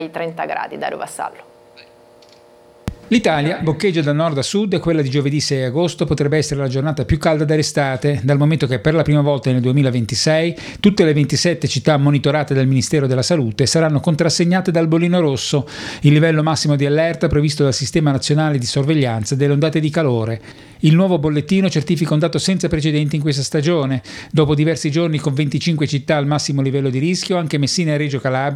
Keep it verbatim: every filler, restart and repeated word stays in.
i trenta gradi. Dario Vassallo. L'Italia boccheggia da nord a sud e quella di giovedì sei agosto potrebbe essere la giornata più calda dell'estate, dal momento che per la prima volta nel duemilaventisei tutte le ventisette città monitorate dal Ministero della Salute saranno contrassegnate dal bollino rosso, il livello massimo di allerta previsto dal Sistema Nazionale di Sorveglianza delle ondate di calore. Il nuovo bollettino certifica un dato senza precedenti in questa stagione. Dopo diversi giorni con venticinque città al massimo livello di rischio, anche Messina e Reggio Calabria